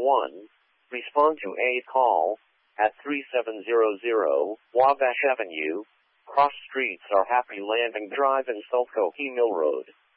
1. Respond to a call at 3700 Wabash Avenue, cross streets are Happy Landing Drive and Sulcohe Mill Road.